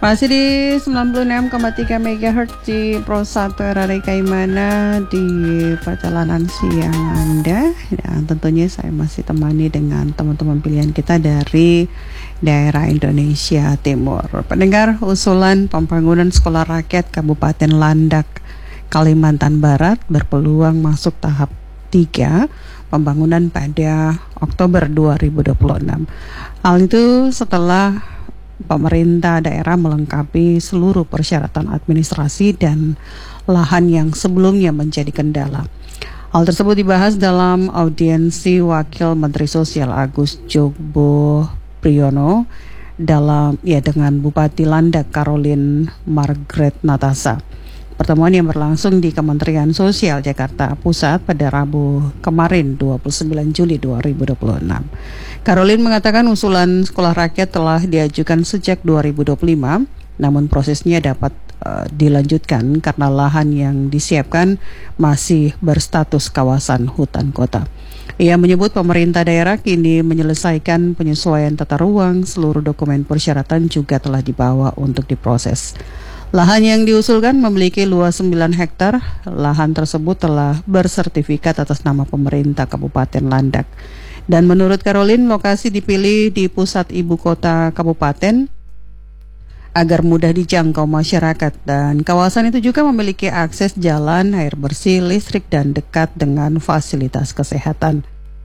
Masih di 96,3 MHz di Pro 1 RRI Kaimana di perjalanan siang Anda. Dan tentunya saya masih temani dengan teman-teman pilihan kita dari daerah Indonesia Timur. Pendengar, usulan pembangunan sekolah rakyat Kabupaten Landak, Kalimantan Barat berpeluang masuk tahap 3 pembangunan pada Oktober 2026. Hal itu setelah pemerintah daerah melengkapi seluruh persyaratan administrasi dan lahan yang sebelumnya menjadi kendala. Hal tersebut dibahas dalam audiensi Wakil Menteri Sosial Agus Jogbo Priyono dengan Bupati Landak Caroline Margaret Natasa. Pertemuan yang berlangsung di Kementerian Sosial Jakarta Pusat pada Rabu kemarin 29 Juli 2026. Caroline mengatakan usulan sekolah rakyat telah diajukan sejak 2025, namun prosesnya dapat dilanjutkan karena lahan yang disiapkan masih berstatus kawasan hutan kota. Ia menyebut pemerintah daerah kini menyelesaikan penyesuaian tata ruang, seluruh dokumen persyaratan juga telah dibawa untuk diproses. Lahan yang diusulkan memiliki luas 9 hektar. Lahan tersebut telah bersertifikat atas nama pemerintah Kabupaten Landak. Dan menurut Caroline, lokasi dipilih di pusat ibu kota kabupaten agar mudah dijangkau masyarakat. Dan kawasan itu juga memiliki akses jalan, air bersih, listrik, dan dekat dengan fasilitas kesehatan.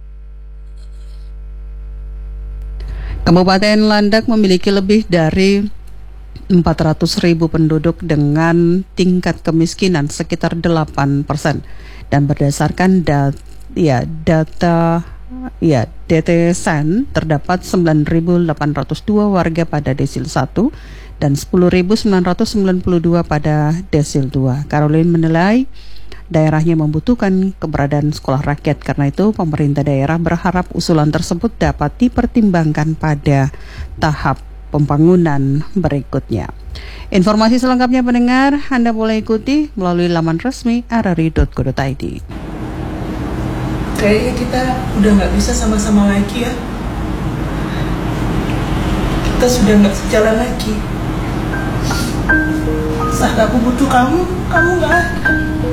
Kabupaten Landak memiliki lebih dari 400.000 penduduk dengan tingkat kemiskinan sekitar 8%, dan berdasarkan data DTSAN terdapat 9.802 warga pada desil 1 dan 10.992 pada desil 2. Caroline menilai daerahnya membutuhkan keberadaan sekolah rakyat, karena itu pemerintah daerah berharap usulan tersebut dapat dipertimbangkan pada tahap pembangunan berikutnya. Informasi selengkapnya pendengar Anda boleh ikuti melalui laman resmi rri.co.id. Kayaknya kita udah nggak bisa sama-sama lagi ya. Kita sudah nggak sejalan lagi. Saat aku butuh kamu nggak ada.